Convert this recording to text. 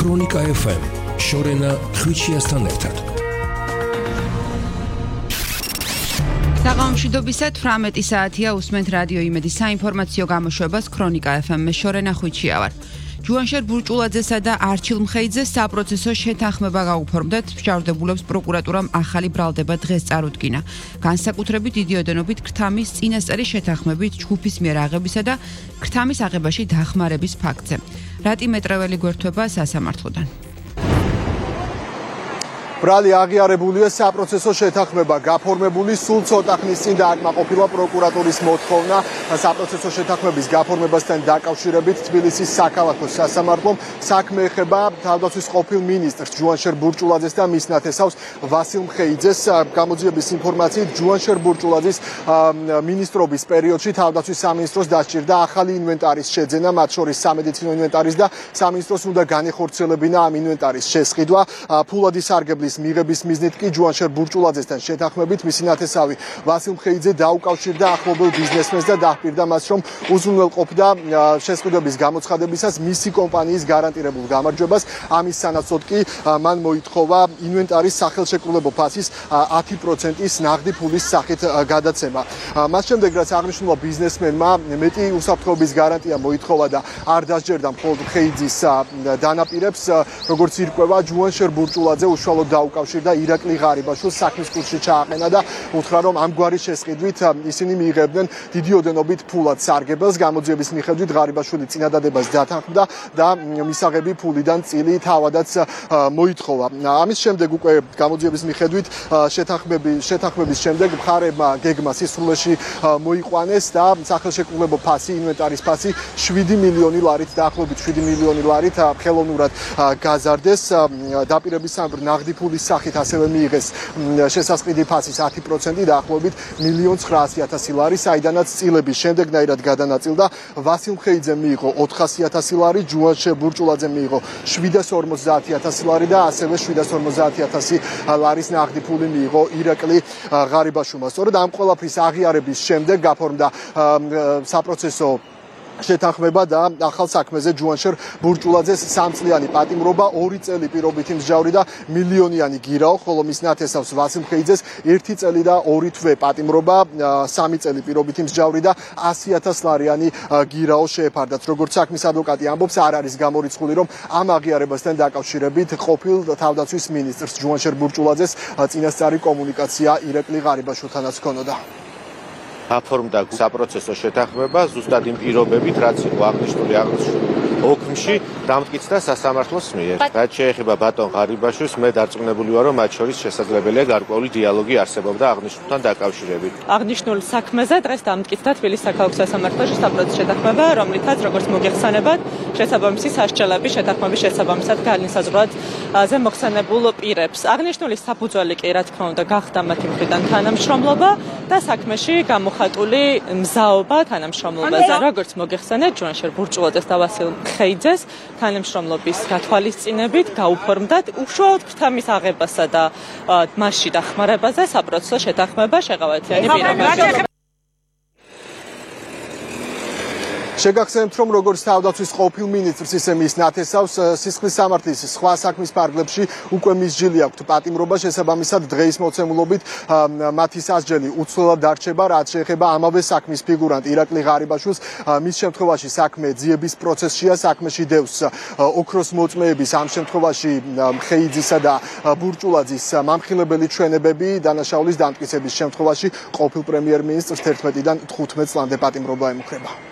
ქრონიკა FM შორენა ხვიჩიასთან ერთად. საღამოშიდობისა 18 საათია უსმენთ რადიო იმედის საინფორმაციო გამოშვებას ქრონიკა FM-ს შორენა ხვიჩია ვარ. ჯუანშერ ბურჭულაძესა და არჩილ მხეიძეს საპროცესო შეთანხმება გაუფორმდათ, მსჯავრდებულებს პროკურატურამ ახალი ბრალდება დღეს წარუდგინა. განსაკუთრებით დიდი ოდენობით ქრთამის წინასწარი შეთანხმებით ჯგუფის მიერ აღებისა და ქრთამის აღებაში დახმარების ფაქტზე. რატი მეტრეველი გვერდთვება სასამართლოდან. ბრალი აღიარებულია საპროცესო შეთანხმება გაფორმებული სულ ცოტა ხნის წინ დააკმაყოფილა პროკურატურის მოთხოვნა საპროცესო შეთანხმების გაფორმებასთან დაკავშირებით თბილისის საქალაქო სასამართლომ საქმე ეხება თავდაცვის ყოფილ მინისტრს ჯუანშერ ბურჭულაძეს და მის ნათესავს ვასილ მხეიძეს. გამოძიების ინფორმაციით ჯუანშერ ბურჭულაძის მინისტრობის პერიოდში თავდაცვის სამინისტროს დასჭირდა ახალი ინვენტარის შეძენა, მათ შორის სამედიცინო ინვენტარის და სამინისტროს უნდა განეხორციელებინა ამ ინვენტარის შესყიდვა. ფულადი სარგებლის მიღების მიზნით კი ჯუანშერ ბურჭულაძესთან შეთანხმებით მისი ნათესავი ვასილ მხეიძე დაუკავშირდა ახლობელ ბიზნესმენს და დაჰპირდა მას, რომ უზრუნველყოფდა შესყიდვების გამოცხადებისას მისი კომპანიის გარანტირებულ გამარჯვებას. ამის სანაცვლოდ კი მან მოითხოვა ინვენტარის სახელშეკრულებო ფასის 10%-ის ნაღდი ფულის სახით გადაცემა. მას შემდეგ რაც აღნიშნულმა ბიზნესმენმა მეტი უსაფრთხოების გარანტია მოითხოვა და არ დასჯერდა მხოლოდ მხეიძის დანაპირებს, როგორც ირკვევა, ჯუანშერ ბურჭულაძე უშუალოდ დაუკავშირდა ირაკლი ღარიბაშვილს, საქმის კურსში ჩააყენა და უთხრა, რომ ამგვარი შესყიდვით ისინი მიიღებდნენ დიდი ოდენობით ფულად სარგებელს. გამოძიების მიხედვით ღარიბაშვილი წინადადებას დათანხმდა და მისაღები ფულიდან წილი თავადაც მოითხოვა. ამის შემდეგ უკვე გამოძიების მიხედვით შეთანხმების შემდეგ მხარეებმა გეგმა სისრულეში მოიყვანეს და სახელშეკრულებო ფასი, ინვენტარის ფასი 7 მილიონი ლარით, დაახლოებით 7 მილიონი ლარით ხელოვნურად გაზარდეს. დაპირების სამეფო ნაღდი ფულის სახით ასევე მიიღეს შესასყიდი ფასის 10% დაახლოებით 1,900,000 ლარი, საიდანაც წილების შემდეგნაირად გადანაწილდა. ვასილ მხეიძემ მიიღო 400,000 ლარი, ჯუანშერ ბურჭულაძემ მიიღო 750,000 ლარი და ასევე 750,000 ლარის ნაღდი ფული მიიღო ირაკლი ღარიბაშვილმა. სწორედ ამ ყველაფრის აღიარების შემდეგ გაფორმდა საპროცესო შეთანხმება და ახალ საქმეზე ჯუანშერ ბურჭულაძეს 3 წლიანი პატიმრობა, 2 წელი პირობითი მსჯავრი და მილიონიანი გირაო, ხოლო მის ნათესავს ვასილ მხეიძეს 1 წელი და 2 თვე პატიმრობა, 3 წელი პირობითი მსჯავრი და 100,000 ლარიანი გირაო შეეფარდათ. როგორც საქმის ადვოკატი ამბობს, არ არის გამორიცხული, რომ ამ აღიარებასთან დაკავშირებით ყოფილ თავდაცვის მინისტრს ჯუანშერ ბურჭულაძეს წინასწარი კომუნიკაცია ირაკლი ღარიბაშვილთანაც ჰქონოდა. აფორმდა საპროცესო შეთანხმება ზუსტად იმ პირობებით, რაც იყო აღნიშნული ოქმში, დამტკიცდა სასამართლოს მიერ. რაც შეეხება ბატონ ღარიბაშვილს, მე დარწმუნებული ვარ, რომ მათ შორის შესაძლებელია გარკვეული დიალოგი არსებობდა აღნიშნულთან დაკავშირებით. აღნიშნულ საქმეზე დღეს დამტკიცდა თბილისის საქალაქო სასამართლოში საპროცესო შეთანხმება, რომლითაც როგორც მოგეხსენებათ, შესაბამისი სასჯელები შეთანხმების შესაბამისად განისაზღვრათ ზე მოხსენებულ პირებს. აღნიშნული საფუძველი კი რა თქმა უნდა გახდა მათი მხრიდან თანამშრომლობა და საქმეში გამოხატული მზაობა თანამშრომლობაზე. როგორც მოგეხსენეთ, ჯუანშერ ბურჭულაძეს და ვასილ მხეიძეს თანამშრომლობის გათვალისწინებით გაუფორმდათ უშუალოდ ქრთამის აღებასა და მასში დახმარებაზე საპროცესო შეთანხმება შეღავათიანი პირობებში. შეგახსენებთ, რომ როგორც თავდაცვის ყოფილ მინისტრს, ისე მის ნათესავს სისხლის სამართლის სხვა საქმის პარგლებში უკვე მისჯილი აქვთ პატიმრობა, შესაბამისად დღეის მოცემულობით მათი სასჯელი უცვლელად დარჩება, რაც შეეხება ამავე საქმის ფიგურანტ ირაკლი ღარიბაშვილს. მის შემთხვევაში საქმე ძიების პროცესშია, საქმეში დევს ოქროს მოწმეების, ამ შემთხვევაში მხეიძისა და ბურჭულაძის მამხილებელი ჩვენებები დანაშაულის დამტკიცების შემთხვევაში ყოფილ პრემიერ-მინისტრს 11-დან 15 წლამდე პატიმრობა ემუქრება.